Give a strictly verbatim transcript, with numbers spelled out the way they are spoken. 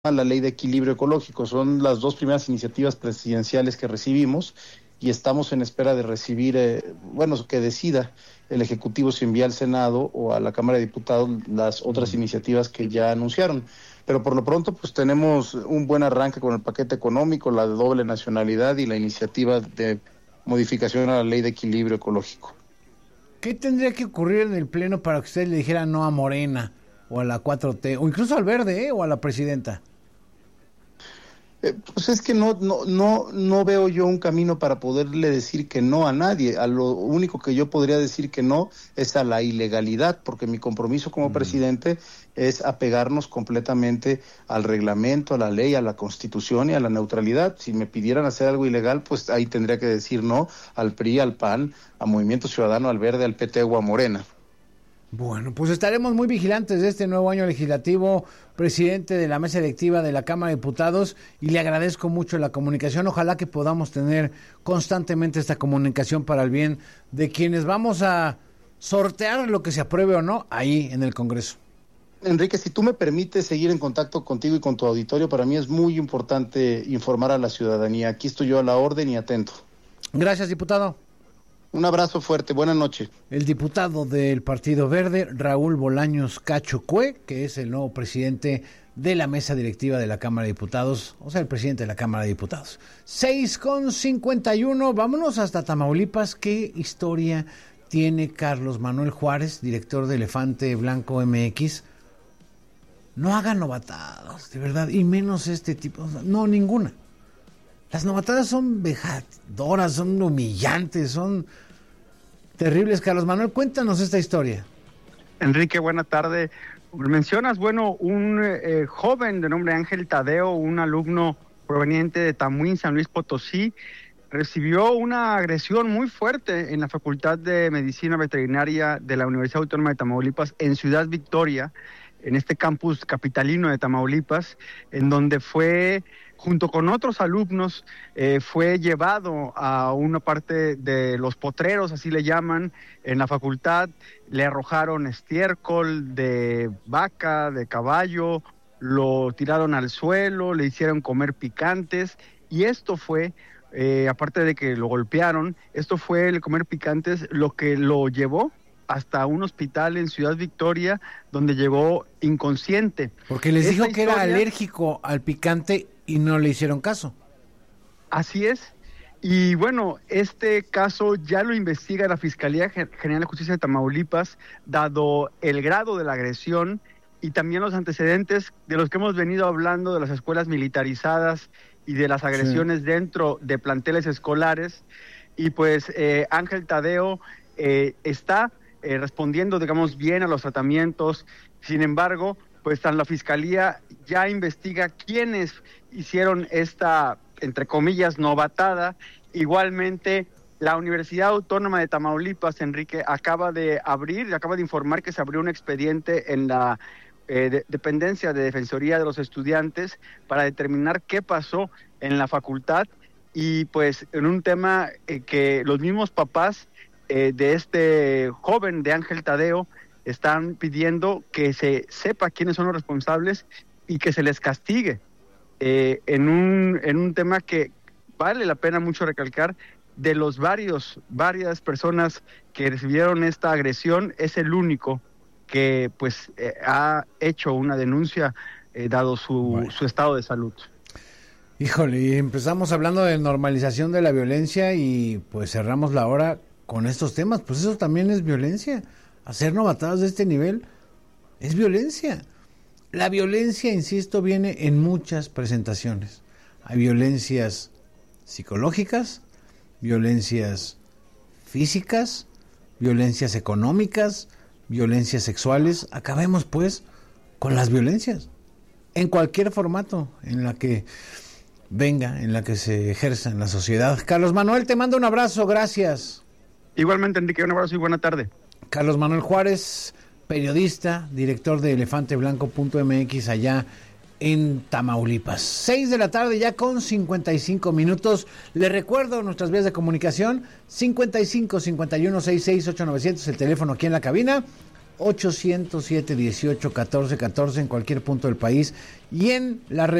la Ley de Equilibrio Ecológico. Son las dos primeras iniciativas presidenciales que recibimos y estamos en espera de recibir, eh, bueno, que decida el Ejecutivo si envía al Senado o a la Cámara de Diputados las otras iniciativas que ya anunciaron. Pero por lo pronto, pues tenemos un buen arranque con el paquete económico, la de doble nacionalidad y la iniciativa de modificación a la Ley de Equilibrio Ecológico. ¿Qué tendría que ocurrir en el Pleno para que usted le dijera no a Morena o a la cuatro T o incluso al Verde eh, o a la presidenta? Eh, pues es que no, no, no, no veo yo un camino para poderle decir que no a nadie. A lo único que yo podría decir que no es a la ilegalidad, porque mi compromiso como mm. presidente es apegarnos completamente al reglamento, a la ley, a la Constitución y a la neutralidad. Si me pidieran hacer algo ilegal, pues ahí tendría que decir no al P R I, al P A N, a Movimiento Ciudadano, al Verde, al P T o a Morena. Bueno, pues estaremos muy vigilantes de este nuevo año legislativo, presidente de la mesa directiva de la Cámara de Diputados, y le agradezco mucho la comunicación. Ojalá que podamos tener constantemente esta comunicación para el bien de quienes vamos a sortear lo que se apruebe o no ahí en el Congreso. Enrique, si tú me permites seguir en contacto contigo y con tu auditorio, para mí es muy importante informar a la ciudadanía. Aquí estoy yo a la orden y atento. Gracias, diputado. Un abrazo fuerte, buenas noches. El diputado del Partido Verde, Raúl Bolaños Cacho Cue, que es el nuevo presidente de la mesa directiva de la Cámara de Diputados, o sea, el presidente de la Cámara de Diputados. seis con cincuenta y uno, vámonos hasta Tamaulipas. ¿Qué historia tiene Carlos Manuel Juárez, director de Elefante Blanco M X? No hagan novatadas, de verdad, y menos este tipo, no, ninguna. Las novatadas son vejadoras, son humillantes, son terribles. Carlos Manuel, cuéntanos esta historia. Enrique, buena tarde. Mencionas, bueno, un eh, joven de nombre Ángel Tadeo, un alumno proveniente de Tamuín, San Luis Potosí, recibió una agresión muy fuerte en la Facultad de Medicina Veterinaria de la Universidad Autónoma de Tamaulipas en Ciudad Victoria, en este campus capitalino de Tamaulipas, en donde fue, junto con otros alumnos, eh, fue llevado a una parte de los potreros, así le llaman, en la facultad. Le arrojaron estiércol de vaca, de caballo, lo tiraron al suelo, le hicieron comer picantes, y esto fue, eh, aparte de que lo golpearon, esto fue el comer picantes lo que lo llevó hasta un hospital en Ciudad Victoria, donde llegó inconsciente. Porque les Esta dijo que historia, era alérgico al picante y no le hicieron caso. Así es. Y bueno, este caso ya lo investiga la Fiscalía General de Justicia de Tamaulipas, dado el grado de la agresión y también los antecedentes de los que hemos venido hablando, de las escuelas militarizadas y de las agresiones sí. dentro de planteles escolares. Y pues eh, Ángel Tadeo eh, está Eh, respondiendo, digamos, bien a los tratamientos. Sin embargo, pues la Fiscalía ya investiga quiénes hicieron esta, entre comillas, novatada. Igualmente, la Universidad Autónoma de Tamaulipas, Enrique, acaba de abrir, acaba de informar que se abrió un expediente en la eh, de, dependencia de Defensoría de los Estudiantes para determinar qué pasó en la facultad, y pues en un tema eh, que los mismos papás Eh, de este joven, de Ángel Tadeo, están pidiendo que se sepa quiénes son los responsables y que se les castigue eh, en un en un tema que vale la pena mucho recalcar. De los varios varias personas que recibieron esta agresión, es el único que pues eh, ha hecho una denuncia eh, dado su, bueno. su estado de salud. Híjole, empezamos hablando de normalización de la violencia y pues cerramos la hora con estos temas. Pues eso también es violencia. Hacer novatadas de este nivel es violencia. La violencia, insisto, viene en muchas presentaciones. Hay violencias psicológicas, violencias físicas, violencias económicas, violencias sexuales. Acabemos pues con las violencias en cualquier formato en la que venga, en la que se ejerza en la sociedad. Carlos Manuel, te mando un abrazo, gracias. Igualmente, Enrique, un abrazo y buena tarde. Carlos Manuel Juárez, periodista, director de elefante blanco punto m x allá en Tamaulipas. Seis de la tarde ya con cincuenta y cinco minutos. Le recuerdo nuestras vías de comunicación: cincuenta y cinco, cincuenta y uno, sesenta y seis, ocho mil novecientos, el teléfono aquí en la cabina, ochocientos siete dieciocho catorce catorce en cualquier punto del país y en la red